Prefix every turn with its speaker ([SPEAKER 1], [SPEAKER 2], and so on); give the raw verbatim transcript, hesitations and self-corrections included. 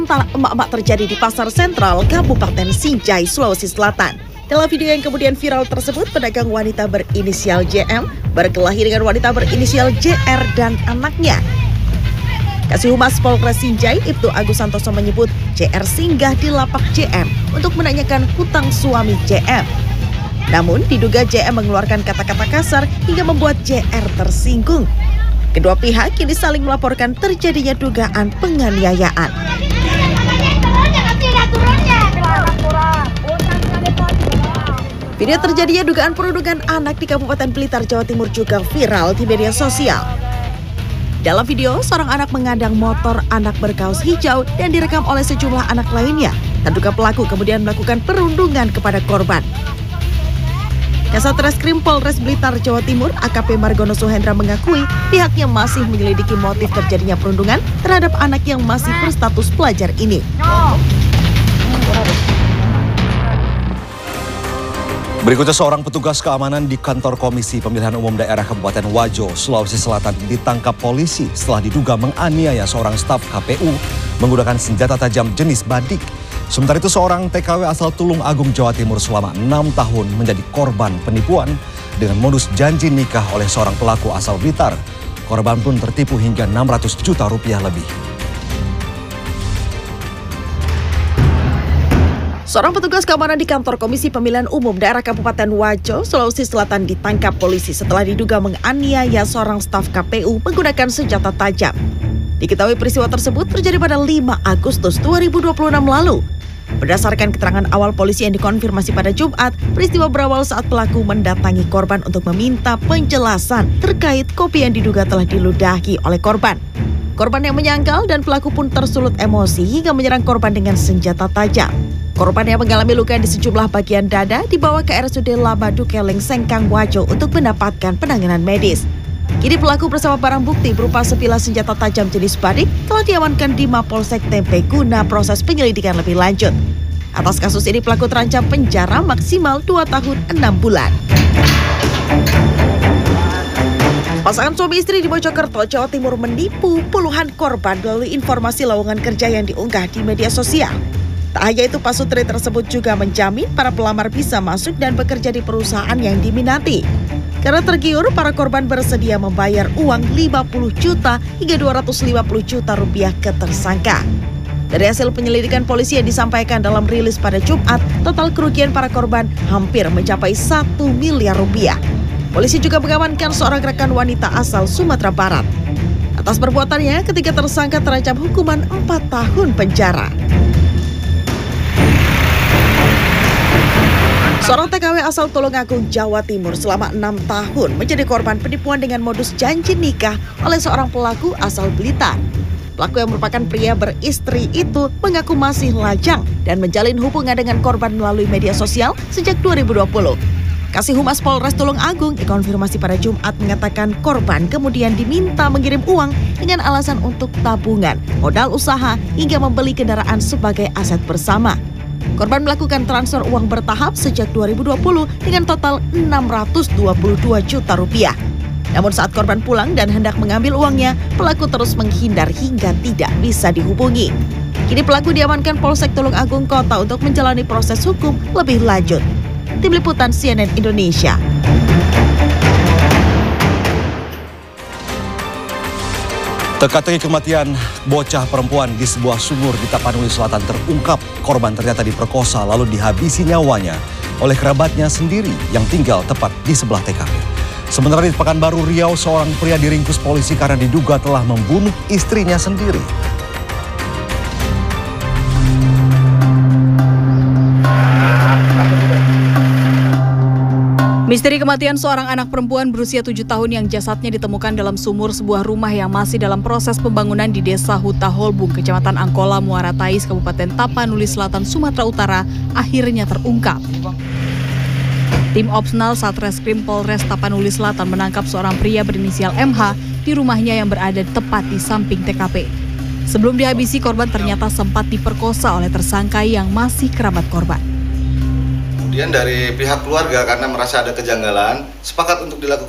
[SPEAKER 1] Talak emak-emak terjadi di Pasar Sentral, Kabupaten Sinjai, Sulawesi Selatan. Dalam video yang kemudian viral tersebut, pedagang wanita berinisial J M berkelahi dengan wanita berinisial J R dan anaknya. Kasih Humas Polres Sinjai, Ibtu Agus Santoso menyebut J R singgah di lapak J M untuk menanyakan hutang suami J M. Namun diduga J M mengeluarkan kata-kata kasar hingga membuat J R tersinggung. Kedua pihak kini saling melaporkan terjadinya dugaan penganiayaan. Video terjadinya dugaan perundungan anak di Kabupaten Blitar, Jawa Timur juga viral di media sosial. Dalam video, seorang anak mengadang motor anak berkaos hijau dan direkam oleh sejumlah anak lainnya. Terduga pelaku kemudian melakukan perundungan kepada korban. Kasat Reskrim Polres Blitar, Jawa Timur, A K P Margono Suhendra mengakui pihaknya masih menyelidiki motif terjadinya perundungan terhadap anak yang masih berstatus pelajar ini.
[SPEAKER 2] Berikutnya, seorang petugas keamanan di kantor Komisi Pemilihan Umum Daerah Kabupaten Wajo, Sulawesi Selatan ditangkap polisi setelah diduga menganiaya seorang staf K P U menggunakan senjata tajam jenis badik. Sementara itu, seorang T K W asal Tulung Agung, Jawa Timur selama enam tahun menjadi korban penipuan dengan modus janji nikah oleh seorang pelaku asal Blitar. Korban pun tertipu hingga enam ratus juta rupiah lebih.
[SPEAKER 1] Seorang petugas keamanan di kantor Komisi Pemilihan Umum Daerah Kabupaten Wajo, Sulawesi Selatan ditangkap polisi setelah diduga menganiaya seorang staf K P U menggunakan senjata tajam. Diketahui peristiwa tersebut terjadi pada lima Agustus dua ribu dua puluh enam lalu. Berdasarkan keterangan awal polisi yang dikonfirmasi pada Jumat, peristiwa berawal saat pelaku mendatangi korban untuk meminta penjelasan terkait kopi yang diduga telah diludahi oleh korban. Korban yang menyangkal dan pelaku pun tersulut emosi hingga menyerang korban dengan senjata tajam. Korban yang mengalami luka di sejumlah bagian dada dibawa ke R S U D Labadu Keleng Sengkang Wajo untuk mendapatkan penanganan medis. Kini pelaku bersama barang bukti berupa sebilah senjata tajam jenis badik telah diamankan di Mapolsek Tempe guna proses penyelidikan lebih lanjut. Atas kasus ini pelaku terancam penjara maksimal dua tahun enam bulan. Pasangan suami istri di Mojokerto, Jawa Timur menipu puluhan korban melalui informasi lowongan kerja yang diunggah di media sosial. Tak hanya itu, pasutri tersebut juga menjamin para pelamar bisa masuk dan bekerja di perusahaan yang diminati. Karena tergiur, para korban bersedia membayar uang lima puluh juta hingga dua ratus lima puluh juta rupiah ke tersangka. Dari hasil penyelidikan polisi yang disampaikan dalam rilis pada Jumat, total kerugian para korban hampir mencapai satu miliar rupiah. Polisi juga mengamankan seorang rekan wanita asal Sumatera Barat. Atas perbuatannya, ketiga tersangka terancam hukuman empat tahun penjara. Seorang T K W asal Tulung Agung, Jawa Timur selama enam tahun menjadi korban penipuan dengan modus janji nikah oleh seorang pelaku asal Blitar. Pelaku yang merupakan pria beristri itu mengaku masih lajang dan menjalin hubungan dengan korban melalui media sosial sejak dua ribu dua puluh. Kasih Humas Polres Tulung Agung dikonfirmasi pada Jumat mengatakan korban kemudian diminta mengirim uang dengan alasan untuk tabungan, modal usaha hingga membeli kendaraan sebagai aset bersama. Korban melakukan transfer uang bertahap sejak dua ribu dua puluh dengan total enam ratus dua puluh dua juta rupiah. Namun saat korban pulang dan hendak mengambil uangnya, pelaku terus menghindar hingga tidak bisa dihubungi. Kini pelaku diamankan Polsek Tulung Agung Kota untuk menjalani proses hukum lebih lanjut. Tim Liputan C N N Indonesia.
[SPEAKER 2] Teka-teki kematian bocah perempuan di sebuah sumur di Tapanuli Selatan terungkap. Korban ternyata diperkosa lalu dihabisi nyawanya oleh kerabatnya sendiri yang tinggal tepat di sebelah T K P. Sementara di Pekanbaru Riau, seorang pria diringkus polisi karena diduga telah membunuh istrinya sendiri.
[SPEAKER 3] Misteri kematian seorang anak perempuan berusia tujuh tahun yang jasadnya ditemukan dalam sumur sebuah rumah yang masih dalam proses pembangunan di Desa Huta Holbung, Kecamatan Angkola, Muara Tais, Kabupaten Tapanuli Selatan, Sumatera Utara, akhirnya terungkap. Tim Opsnal Satreskrim Polres Tapanuli Selatan menangkap seorang pria berinisial M H di rumahnya yang berada tepat di samping T K P. Sebelum dihabisi, korban ternyata sempat diperkosa oleh tersangka yang masih kerabat korban.
[SPEAKER 4] Kemudian dari pihak keluarga karena merasa ada kejanggalan, sepakat untuk dilakukan